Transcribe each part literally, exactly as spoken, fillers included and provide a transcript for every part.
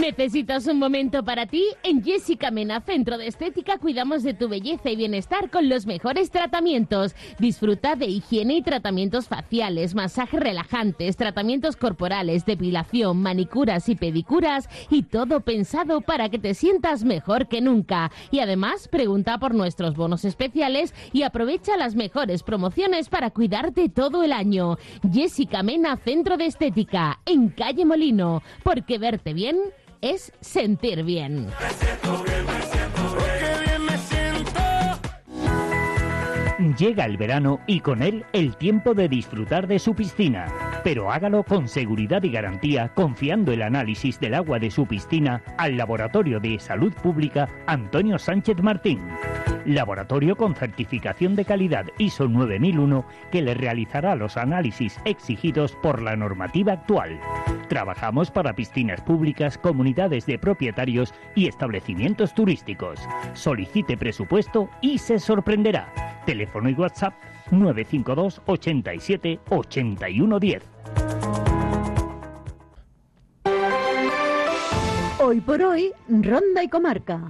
¿Necesitas un momento para ti? En Jessica Mena, Centro de Estética, cuidamos de tu belleza y bienestar con los mejores tratamientos. Disfruta de higiene y tratamientos faciales, masajes relajantes, tratamientos corporales, depilación, manicuras y pedicuras, y todo pensado para que te sientas mejor que nunca. Y además, pregunta por nuestros bonos especiales y aprovecha las mejores promociones para cuidarte todo el año. Jessica Mena, Centro de Estética, en Calle Molino, porque verte bien es sentir bien. Me siento bien, me siento bien. Qué bien me siento. Llega el verano y con él el tiempo de disfrutar de su piscina. Pero hágalo con seguridad y garantía, confiando el análisis del agua de su piscina al Laboratorio de Salud Pública Antonio Sánchez Martín. Laboratorio con certificación de calidad I S O nueve mil uno que le realizará los análisis exigidos por la normativa actual. Trabajamos para piscinas públicas, comunidades de propietarios y establecimientos turísticos. Solicite presupuesto y se sorprenderá. Teléfono y WhatsApp nueve cinco dos, ochenta y siete, ochenta y uno diez. Hoy por hoy, Ronda y Comarca.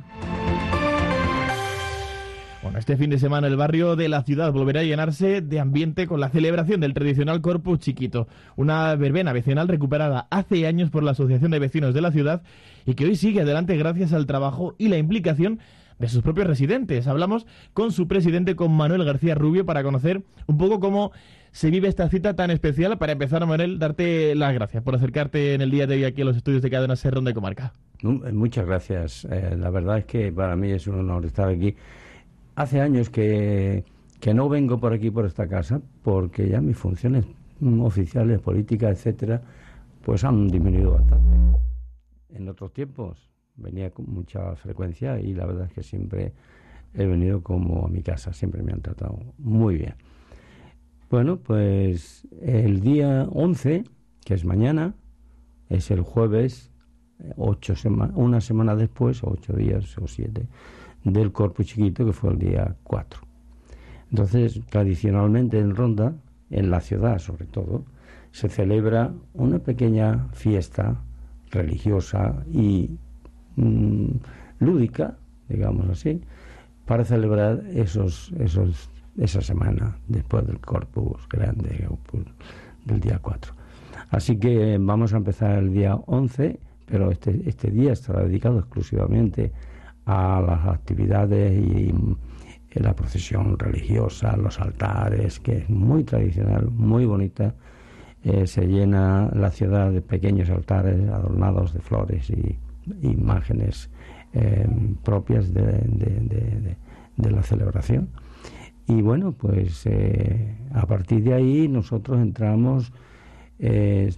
Bueno, este fin de semana el barrio de la ciudad volverá a llenarse de ambiente con la celebración del tradicional Corpus Chiquito, una verbena vecinal recuperada hace años por la Asociación de Vecinos de la ciudad y que hoy sigue adelante gracias al trabajo y la implicación de sus propios residentes. Hablamos con su presidente, con Manuel García Rubio, para conocer un poco cómo se vive esta cita tan especial. Para empezar, Manuel, darte las gracias por acercarte en el día de hoy aquí a los estudios de Cadena SER Ronda y Comarca. Muchas gracias. Eh, la verdad es que para mí es un honor estar aquí. Hace años que, que no vengo por aquí, por esta casa, porque ya mis funciones oficiales, políticas, etcétera, pues han disminuido bastante. En otros tiempos venía con mucha frecuencia y la verdad es que siempre he venido como a mi casa, siempre me han tratado muy bien. Bueno, pues el día once, que es mañana, es el jueves, ocho sema- una semana después, o ocho días o siete, del Corpus Chiquito, que fue el día cuatro. Entonces, tradicionalmente en Ronda, en la ciudad sobre todo, se celebra una pequeña fiesta religiosa y mmm, lúdica, digamos así, para celebrar esos, esos, esa semana después del Corpus Grande, del día cuatro. Así que vamos a empezar el día once, pero este, este día estará dedicado exclusivamente a las actividades y, y la procesión religiosa, los altares, que es muy tradicional, muy bonita. Eh, se llena la ciudad de pequeños altares adornados de flores y imágenes eh, propias de, de, de, de, de la celebración. Y bueno, pues eh, a partir de ahí nosotros entramos eh,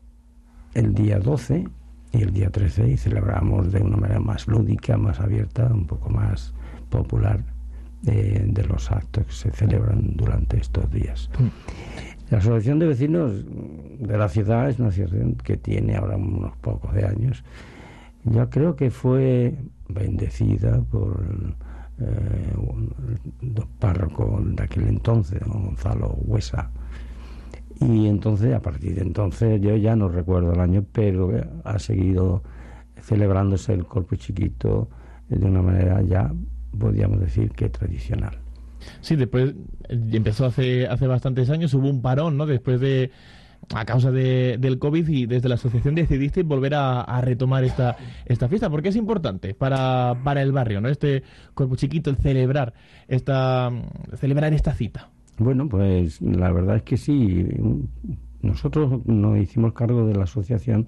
el día doce y el día trece y celebramos de una manera más lúdica, más abierta, un poco más popular de, de los actos que se celebran durante estos días. La Asociación de Vecinos de la ciudad es una asociación que tiene ahora unos pocos de años. Yo creo que fue bendecida por eh, los párrocos de aquel entonces, don Gonzalo Huesa. Y entonces, a partir de entonces, yo ya no recuerdo el año, pero ha seguido celebrándose el Corpus Chiquito de una manera ya, podríamos decir, que tradicional. Sí, después empezó hace hace bastantes años, hubo un parón, ¿no? Después de, a causa de, del COVID, y desde la asociación decidisteis volver a, a retomar esta esta fiesta, porque es importante para, para el barrio, ¿no? Este Corpus Chiquito, el celebrar esta celebrar esta cita. Bueno, pues la verdad es que sí. Nosotros nos hicimos cargo de la asociación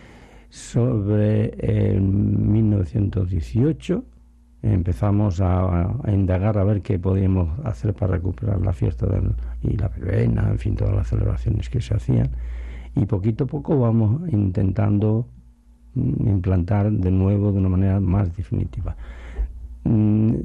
sobre eh, mil novecientos dieciocho. Empezamos a, a indagar a ver qué podíamos hacer para recuperar la fiesta del, y la verbena, en fin, todas las celebraciones que se hacían. Y poquito a poco vamos intentando mm, implantar de nuevo de una manera más definitiva. Mm,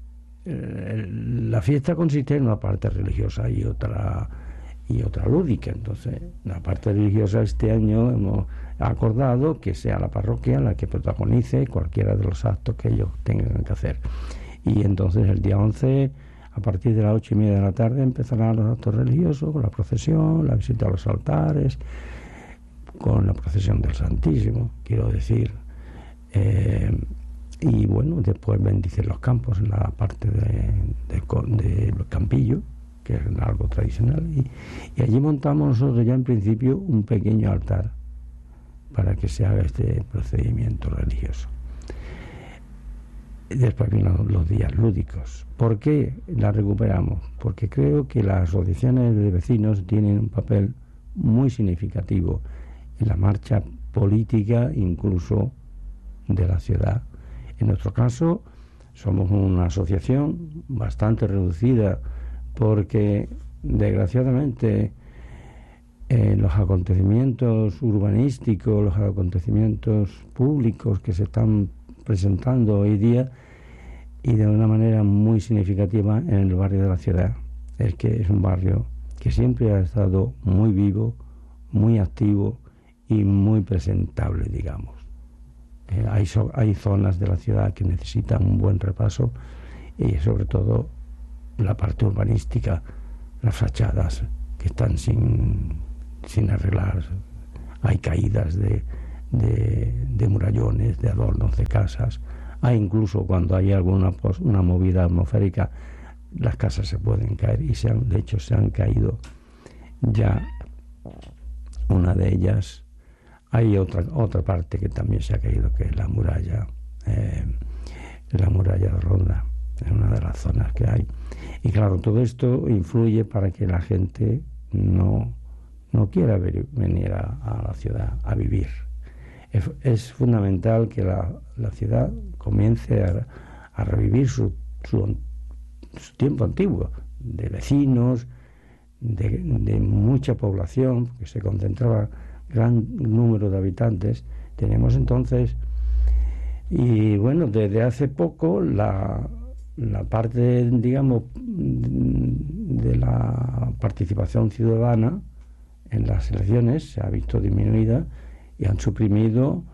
La fiesta consiste en una parte religiosa y otra y otra lúdica. Entonces, la parte religiosa este año hemos acordado que sea la parroquia la que protagonice cualquiera de los actos que ellos tengan que hacer. Y entonces el día once, a partir de las ocho y media de la tarde, empezarán los actos religiosos con la procesión, la visita a los altares, con la procesión del Santísimo, quiero decir, Eh, y bueno, después bendicen los campos en la parte de, de, de Campillo, que es algo tradicional, y, y allí montamos nosotros ya en principio un pequeño altar para que se haga este procedimiento religioso. Después vienen los días lúdicos. ¿Por qué la recuperamos? Porque creo que las asociaciones de vecinos tienen un papel muy significativo en la marcha política, incluso de la ciudad. En nuestro caso, somos una asociación bastante reducida porque, desgraciadamente, eh, los acontecimientos urbanísticos, los acontecimientos públicos que se están presentando hoy día y de una manera muy significativa en el barrio de la ciudad, es que es un barrio que siempre ha estado muy vivo, muy activo y muy presentable, digamos. Eh, hay, so, hay zonas de la ciudad que necesitan un buen repaso y sobre todo la parte urbanística, las fachadas que están sin, sin arreglar, hay caídas de, de, de murallones, de adornos de casas, hay incluso cuando hay alguna una movida atmosférica, las casas se pueden caer y se han, de hecho se han caído ya una de ellas. Hay otra otra parte que también se ha caído, que es la muralla, eh, la muralla de Ronda, en una de las zonas que hay. Y claro, todo esto influye para que la gente no, no quiera ver, venir a, a la ciudad a vivir. Es, es fundamental que la, la ciudad comience a, a revivir su, su, su tiempo antiguo, de vecinos, de, de mucha población, que se concentraba gran número de habitantes. Tenemos entonces, y bueno, desde hace poco la, la parte, digamos, de la participación ciudadana en las elecciones se ha visto disminuida y han suprimido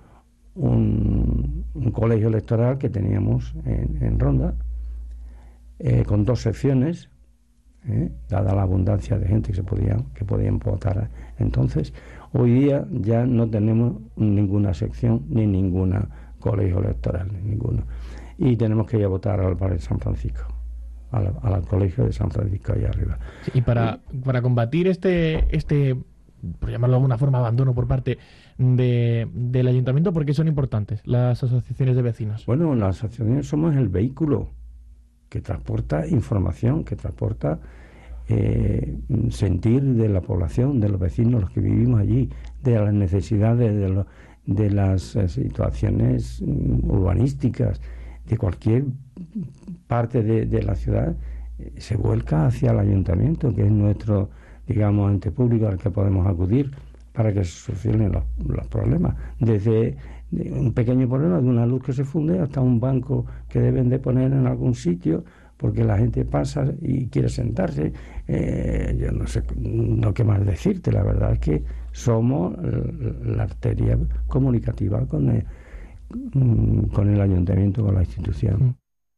un, un colegio electoral que teníamos en, en Ronda, eh, con dos secciones, eh, dada la abundancia de gente que se podían, que podían votar. Entonces, hoy día ya no tenemos ninguna sección ni ninguna colegio electoral, ni ninguno. Y tenemos que ir a votar al barrio de San Francisco, al, al colegio de San Francisco allá arriba. Sí, y para, para combatir este, este, por llamarlo de alguna forma, abandono por parte de, del ayuntamiento, ¿por qué son importantes las asociaciones de vecinos? Bueno, las asociaciones somos el vehículo que transporta información, que transporta eh, sentir de la población, de los vecinos, los que vivimos allí, de las necesidades, de, lo, de las eh, situaciones urbanísticas, de cualquier parte de, de la ciudad, eh, se vuelca hacia el ayuntamiento, que es nuestro, digamos, ente público al que podemos acudir para que se solucionen los, los problemas. Desde un pequeño problema de una luz que se funde hasta un banco que deben de poner en algún sitio porque la gente pasa y quiere sentarse. Eh, yo no sé no qué más decirte. La verdad es que somos la arteria comunicativa con el, con el ayuntamiento, con la institución.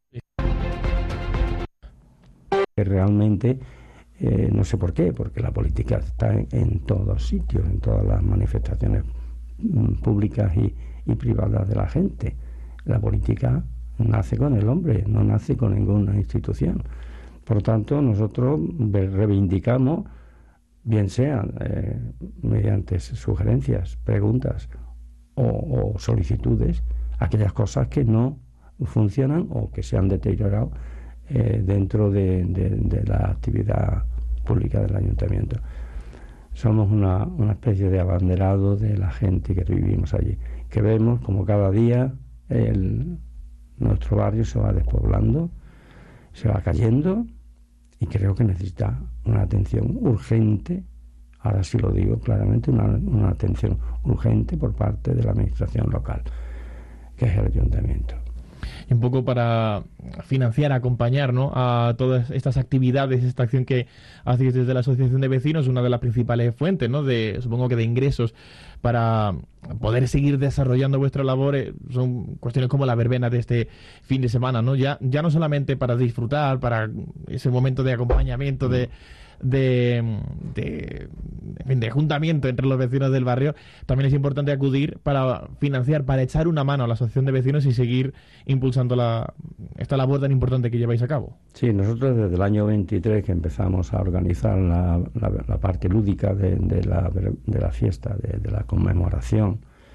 Que realmente eh, no sé por qué, porque la política está en, en todos sitios, en todas las manifestaciones mm, públicas y, y privadas de la gente. La política nace con el hombre, no nace con ninguna institución. Por lo tanto, nosotros reivindicamos, bien sean eh, mediante sugerencias, preguntas o, o solicitudes, aquellas cosas que no funcionan o que se han deteriorado eh, dentro de, de, de la actividad pública del ayuntamiento. Somos una, una especie de abanderado de la gente que vivimos allí, que vemos como cada día el, nuestro barrio se va despoblando, se va cayendo, y creo que necesita una atención urgente, ahora sí lo digo claramente, una, una atención urgente por parte de la administración local, que es el ayuntamiento. Y un poco para financiar, acompañar, ¿no?, a todas estas actividades, esta acción que hacéis desde la Asociación de Vecinos, una de las principales fuentes, ¿no?, de, supongo que de ingresos para poder seguir desarrollando vuestra labor, eh, son cuestiones como la verbena de este fin de semana, ¿no? Ya, ya no solamente para disfrutar, para ese momento de acompañamiento, de, de, de, en fin, de juntamiento entre los vecinos del barrio, también es importante acudir para financiar, para echar una mano a la asociación de vecinos y seguir impulsando la, esta labor tan importante que lleváis a cabo. Sí, nosotros desde el año veintitrés que empezamos a organizar la, la, la parte lúdica de, de, la, de la fiesta, de, de la conmemoración,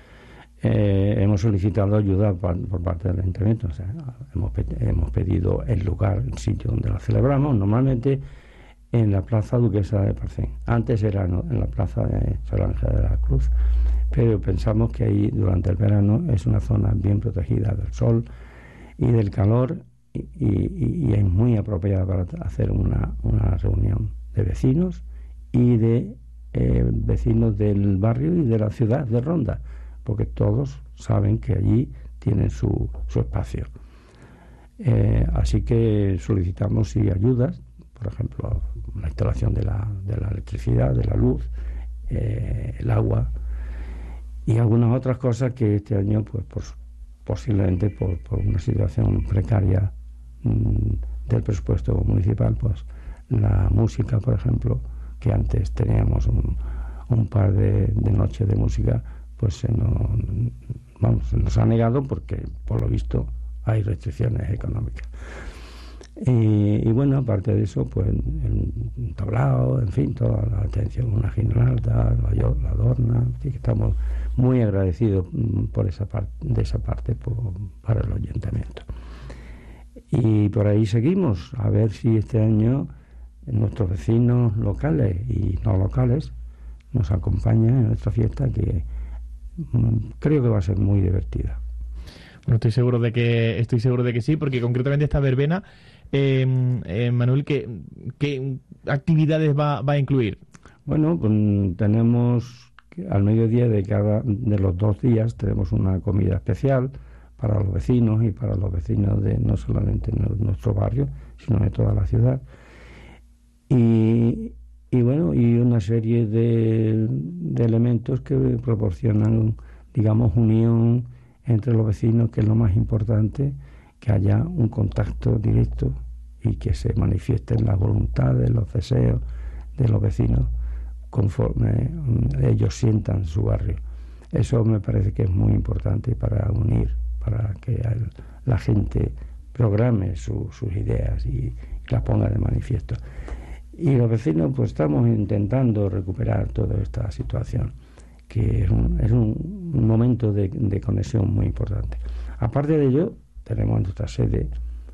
eh, hemos solicitado ayuda por, por parte del ayuntamiento. O sea, hemos, hemos pedido el lugar, el sitio donde la celebramos, normalmente en la Plaza Duquesa de Parcén. Antes era no, en la Plaza de San Ángel de la Cruz, pero pensamos que ahí durante el verano es una zona bien protegida del sol y del calor y, y, y es muy apropiada para hacer una, una reunión de vecinos y de eh, vecinos del barrio y de la ciudad de Ronda, porque todos saben que allí tienen su, su espacio. Eh, así que solicitamos sí, ayudas, por ejemplo, la instalación de la, de la electricidad, de la luz, eh, el agua y algunas otras cosas que este año, pues, por, posiblemente por, por una situación precaria mmm, del presupuesto municipal, pues la música, por ejemplo, que antes teníamos un, un par de, de noches de música, pues se nos, vamos, se nos ha negado porque, por lo visto, hay restricciones económicas. Y, y bueno, aparte de eso, pues el tablao, en fin, toda la atención, una guirnalda, la, la adorna, así que estamos muy agradecidos por esa parte, de esa parte por, para el ayuntamiento. Y por ahí seguimos, a ver si este año nuestros vecinos locales y no locales nos acompañan en nuestra fiesta, que mm, creo que va a ser muy divertida. Bueno, estoy seguro de que estoy seguro de que sí, porque concretamente esta verbena, eh, eh, Manuel, ¿qué, qué actividades va, va a incluir? Bueno, pues tenemos al mediodía de cada de los dos días tenemos una comida especial para los vecinos y para los vecinos de no solamente de nuestro barrio, sino de toda la ciudad. Y, y bueno, y una serie de, de elementos que proporcionan, digamos, unión entre los vecinos, que es lo más importante, que haya un contacto directo y que se manifiesten las voluntades, los deseos de los vecinos conforme ellos sientan su barrio. Eso me parece que es muy importante para unir, para que el, la gente programe su, sus ideas y, y las ponga de manifiesto. Y los vecinos pues estamos intentando recuperar toda esta situación, que es un, es un, un momento de, de conexión muy importante. Aparte de ello, tenemos nuestra sede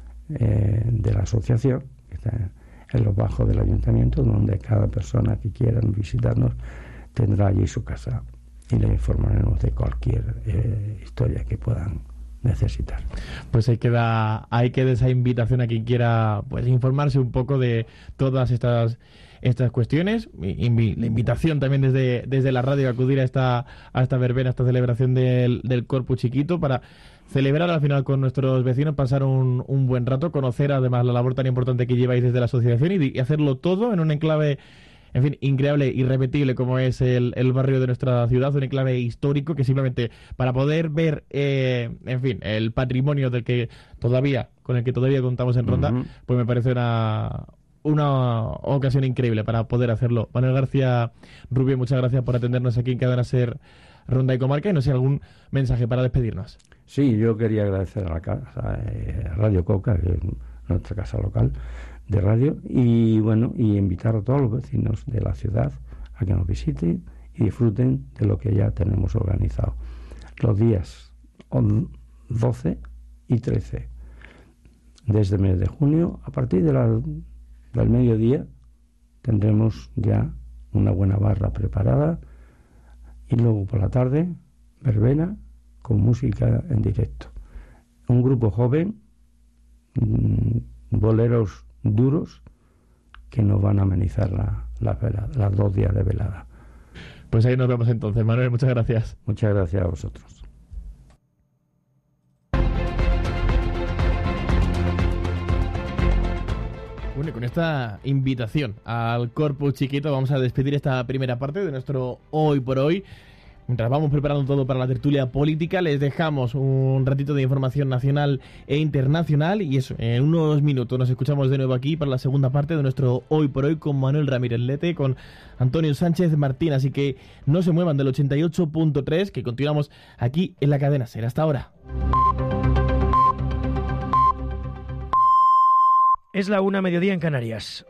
eh, de la asociación, que está en los bajos del ayuntamiento, donde cada persona que quiera visitarnos tendrá allí su casa y le informaremos de cualquier eh, historia que puedan necesitar. Pues ahí queda, ahí queda esa invitación a quien quiera pues informarse un poco de todas estas estas cuestiones. Invi- la invitación también desde, desde la radio a acudir a esta, a esta verbena, a esta celebración del, del Corpus Chiquito, para celebrar al final con nuestros vecinos, pasar un, un buen rato, conocer además la labor tan importante que lleváis desde la asociación y, y hacerlo todo en un enclave, en fin, increíble, irrepetible como es el, el barrio de nuestra ciudad, un enclave histórico que simplemente para poder ver, eh, en fin, el patrimonio del que todavía, con el que todavía contamos en Ronda, uh-huh. pues me parece una, una ocasión increíble para poder hacerlo. Manuel García Rubio, muchas gracias por atendernos aquí en Cadena Ser Ronda y Comarca, y no sé, algún mensaje para despedirnos. Sí, yo quería agradecer a la casa, eh, Radio Coca, que es nuestra casa local de radio, y bueno, y invitar a todos los vecinos de la ciudad a que nos visiten y disfruten de lo que ya tenemos organizado los días doce y trece desde el mes de junio. A partir de la, del mediodía tendremos ya una buena barra preparada y luego por la tarde verbena con música en directo, un grupo joven, mmm, boleros duros que nos van a amenizar la, la velada, las dos días de velada. Pues ahí nos vemos entonces, Manuel, muchas gracias. Muchas gracias a vosotros. Bueno, y con esta invitación al Corpus Chiquito vamos a despedir esta primera parte de nuestro Hoy por Hoy. Mientras vamos preparando todo para la tertulia política, les dejamos un ratito de información nacional e internacional y eso, en unos minutos nos escuchamos de nuevo aquí para la segunda parte de nuestro Hoy por Hoy con Manuel Ramírez Lete, con Antonio Sánchez Martín, así que no se muevan del ochenta y ocho punto tres, que continuamos aquí en la cadena SER. Hasta ahora. Es la una, mediodía en Canarias.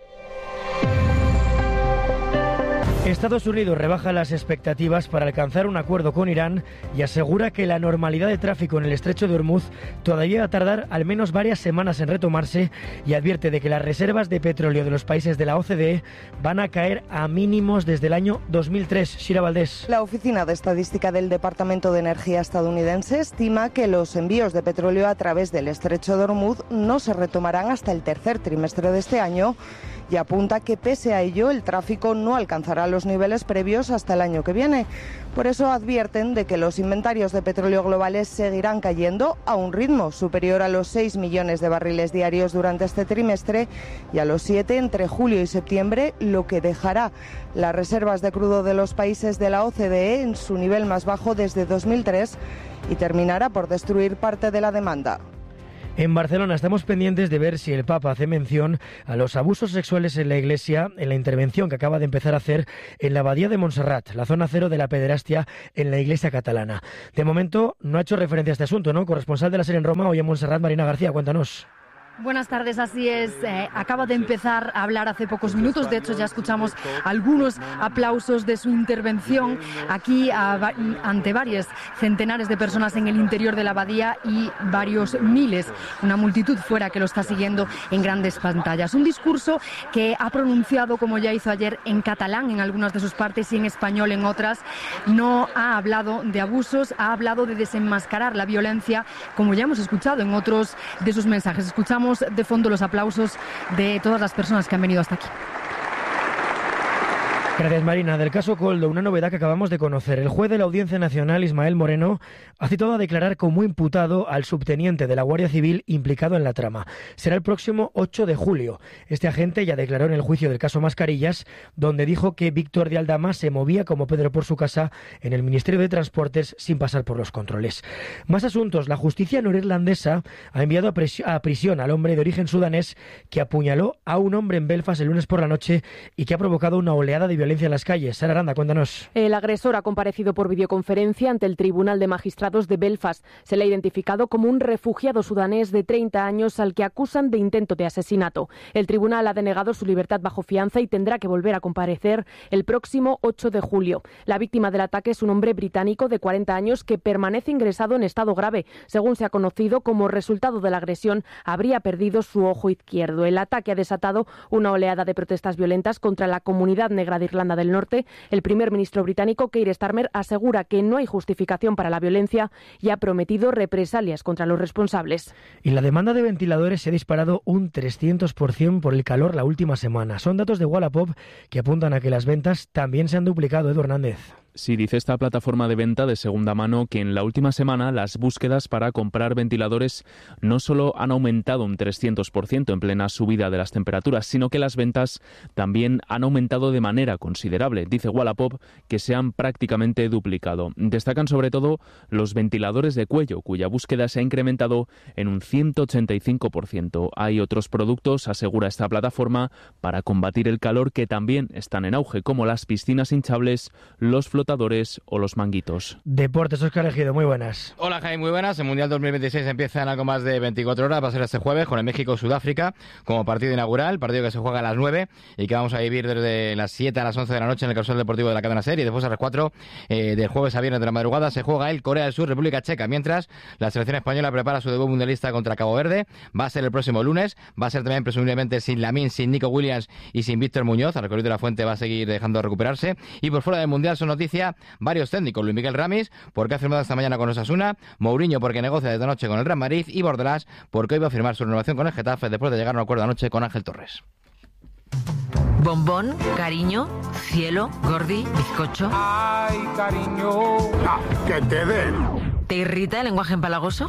Estados Unidos rebaja las expectativas para alcanzar un acuerdo con Irán y asegura que la normalidad de tráfico en el estrecho de Hormuz todavía va a tardar al menos varias semanas en retomarse y advierte de que las reservas de petróleo de los países de la O C D E van a caer a mínimos desde el año dos mil tres. Shira Valdés. La Oficina de Estadística del Departamento de Energía estadounidense estima que los envíos de petróleo a través del estrecho de Hormuz no se retomarán hasta el tercer trimestre de este año y apunta que pese a ello el tráfico no alcanzará los niveles previos hasta el año que viene. Por eso advierten de que los inventarios de petróleo globales seguirán cayendo a un ritmo superior a los seis millones de barriles diarios durante este trimestre y a los siete entre julio y septiembre, lo que dejará las reservas de crudo de los países de la O C D E en su nivel más bajo desde dos mil tres y terminará por destruir parte de la demanda. En Barcelona estamos pendientes de ver si el Papa hace mención a los abusos sexuales en la Iglesia en la intervención que acaba de empezar a hacer en la Abadía de Montserrat, la zona cero de la pederastia en la Iglesia catalana. De momento no ha hecho referencia a este asunto, ¿no? Corresponsal de la SER en Roma, hoy en Montserrat, Marina García, cuéntanos. Buenas tardes, así es. Eh, acaba de empezar a hablar hace pocos minutos. De hecho, ya escuchamos algunos aplausos de su intervención aquí a, ante varios centenares de personas en el interior de la abadía y varios miles, una multitud fuera que lo está siguiendo en grandes pantallas. Un discurso que ha pronunciado, como ya hizo ayer, en catalán en algunas de sus partes y en español en otras. No ha hablado de abusos, ha hablado de desenmascarar la violencia, como ya hemos escuchado en otros de sus mensajes. Escuchamos de fondo los aplausos de todas las personas que han venido hasta aquí. Gracias, Marina. Del caso Koldo, una novedad que acabamos de conocer. El juez de la Audiencia Nacional, Ismael Moreno, ha citado a declarar como imputado al subteniente de la Guardia Civil implicado en la trama. Será el próximo ocho de julio. Este agente ya declaró en el juicio del caso Mascarillas, donde dijo que Víctor de Aldama se movía como Pedro por su casa en el Ministerio de Transportes sin pasar por los controles. Más asuntos. La justicia norirlandesa ha enviado a, pres- a prisión al hombre de origen sudanés que apuñaló a un hombre en Belfast el lunes por la noche y que ha provocado una oleada de violencia en las calles. Sara Aranda, cuéntanos. El agresor ha comparecido por videoconferencia ante el Tribunal de Magistrados de Belfast. Se le ha identificado como un refugiado sudanés de treinta años al que acusan de intento de asesinato. El tribunal ha denegado su libertad bajo fianza y tendrá que volver a comparecer el próximo ocho de julio. La víctima del ataque es un hombre británico de cuarenta años que permanece ingresado en estado grave. Según se ha conocido, como resultado de la agresión, habría perdido su ojo izquierdo. El ataque ha desatado una oleada de protestas violentas contra la comunidad negra de Irlanda del Norte. El primer ministro británico, Keir Starmer, asegura que no hay justificación para la violencia y ha prometido represalias contra los responsables. Y la demanda de ventiladores se ha disparado un trescientos por ciento por el calor la última semana. Son datos de Wallapop que apuntan a que las ventas también se han duplicado. Edu Hernández. Sí, dice esta plataforma de venta de segunda mano que en la última semana las búsquedas para comprar ventiladores no solo han aumentado un trescientos por ciento en plena subida de las temperaturas, sino que las ventas también han aumentado de manera considerable. Dice Wallapop que se han prácticamente duplicado. Destacan sobre todo los ventiladores de cuello, cuya búsqueda se ha incrementado en un ciento ochenta y cinco por ciento. Hay otros productos, asegura esta plataforma, para combatir el calor que también están en auge, como las piscinas hinchables, los flotadores o los manguitos. Deportes, Óscar Ejido, muy buenas. Hola Jaime, muy buenas. El Mundial dos mil veintiséis empieza en algo más de veinticuatro horas, va a ser este jueves con el México-Sudáfrica como partido inaugural, partido que se juega a las nueve y que vamos a vivir desde las siete a las once de la noche en el Causal Deportivo de la cadena SER, y después a las cuatro eh, del jueves a viernes de la madrugada se juega el Corea del Sur, República Checa, mientras la selección española prepara su debut mundialista contra Cabo Verde. Va a ser el próximo lunes, va a ser también presumiblemente sin Lamine, sin Nico Williams y sin Víctor Muñoz. Al recorrido de la Fuente va a seguir dejando de recuperarse. Y por fuera del Mundial son noticia varios técnicos: Luis Miguel Ramis, porque ha firmado esta mañana con Osasuna; Mourinho, porque negocia desde anoche con el Real Madrid; y Bordalás, porque hoy va a firmar su renovación con el Getafe después de llegar a un acuerdo anoche con Ángel Torres. Bombón, cariño, cielo, gordi, bizcocho. Ay, cariño. Ah, que te den. ¿Te irrita el lenguaje empalagoso?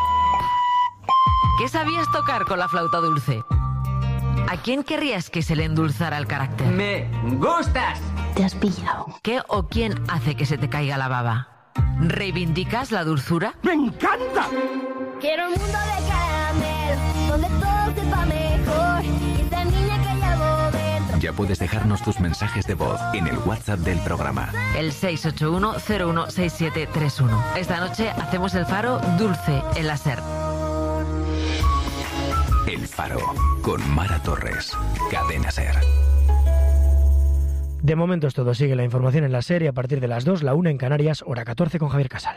¿Qué sabías tocar con la flauta dulce? ¿A quién querrías que se le endulzara el carácter? Me gustas. Te has pillado. ¿Qué o quién hace que se te caiga la baba? ¿Reivindicas la dulzura? ¡Me encanta! Quiero un mundo de caramelo, donde todo sepa mejor. Y esa niña que llevo dentro. Ya puedes dejarnos tus mensajes de voz en el WhatsApp del programa. El seis ocho uno cero uno seis siete tres uno. Esta noche hacemos el faro dulce en la SER. El Faro, con Mara Torres. Cadena SER. De momento es todo. Sigue la información en la SER y a partir de las dos, la una en Canarias, hora catorce con Javier Casal.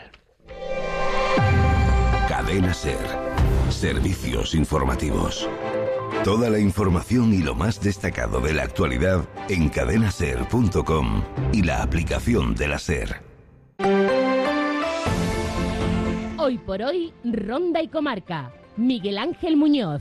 Cadena SER. Servicios informativos. Toda la información y lo más destacado de la actualidad en cadena ser punto com y la aplicación de la SER. Hoy por hoy, Ronda y Comarca. Miguel Ángel Muñoz.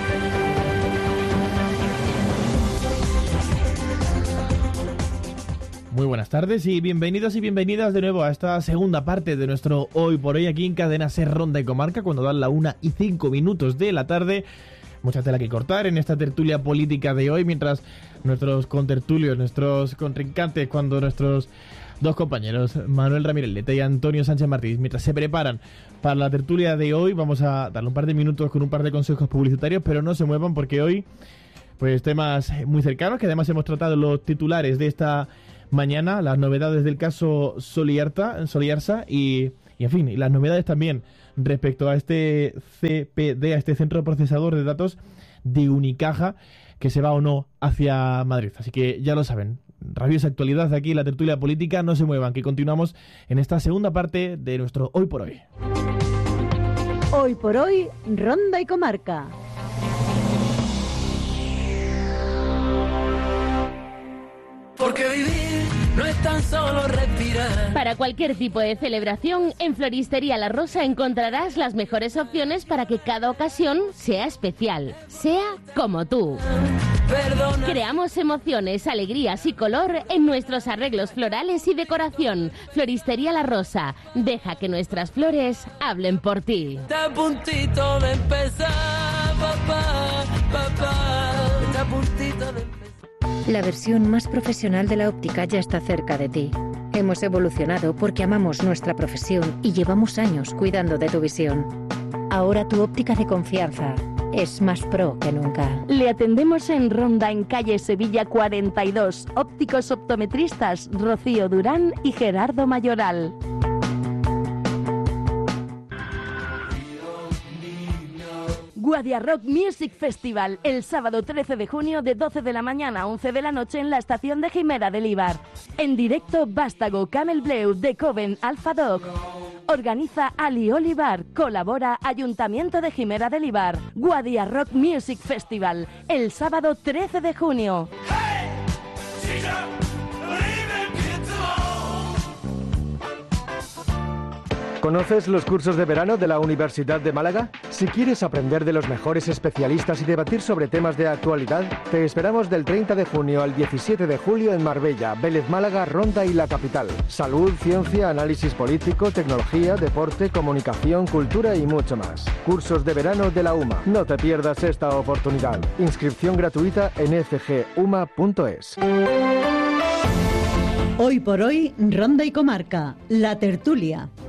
Muy buenas tardes y bienvenidos y bienvenidas de nuevo a esta segunda parte de nuestro Hoy por Hoy aquí en Cadena SER Ronda y Comarca, cuando dan la una y cinco minutos de la tarde. Mucha tela que cortar en esta tertulia política de hoy, mientras nuestros contertulios, nuestros contrincantes, cuando nuestros dos compañeros, Manuel Ramírez Lete y Antonio Sánchez Martínez, mientras se preparan para la tertulia de hoy, vamos a darle un par de minutos con un par de consejos publicitarios, pero no se muevan porque hoy, pues temas muy cercanos, que además hemos tratado los titulares de esta mañana, las novedades del caso Soliarta, Soliarsa y, y en fin, y las novedades también respecto a este C P D, a este centro procesador de datos de Unicaja, que se va o no hacia Madrid. Así que ya lo saben, rabiosa actualidad aquí en la tertulia política, no se muevan, que continuamos en esta segunda parte de nuestro Hoy por Hoy. Hoy por Hoy, Ronda y Comarca. Porque vivir no es tan solo respirar. Para cualquier tipo de celebración, en Floristería La Rosa encontrarás las mejores opciones para que cada ocasión sea especial, sea como tú. Perdona. Creamos emociones, alegrías y color en nuestros arreglos florales y decoración. Floristería La Rosa, deja que nuestras flores hablen por ti. Está a puntito de empezar, papá, papá. Está a puntito de empezar. La versión más profesional de la óptica ya está cerca de ti. Hemos evolucionado porque amamos nuestra profesión y llevamos años cuidando de tu visión. Ahora tu óptica de confianza es más pro que nunca. Le atendemos en Ronda, en calle Sevilla cuarenta y dos. Ópticos optometristas Rocío Durán y Gerardo Mayoral. Guadia Rock Music Festival, el sábado trece de junio de doce de la mañana a once de la noche en la estación de Jimera del Ibar. En directo, Vástago, Camel Bleu, The Coven, Alpha Dog. Organiza Ali Olivar, colabora Ayuntamiento de Jimera del Ibar. Guadia Rock Music Festival, el sábado trece de junio. ¿Conoces los cursos de verano de la Universidad de Málaga? Si quieres aprender de los mejores especialistas y debatir sobre temas de actualidad, te esperamos del treinta de junio al diecisiete de julio en Marbella, Vélez Málaga, Ronda y la capital. Salud, ciencia, análisis político, tecnología, deporte, comunicación, cultura y mucho más. Cursos de verano de la U M A. No te pierdas esta oportunidad. Inscripción gratuita en f g u m a punto es. Hoy por Hoy, Ronda y Comarca, la tertulia.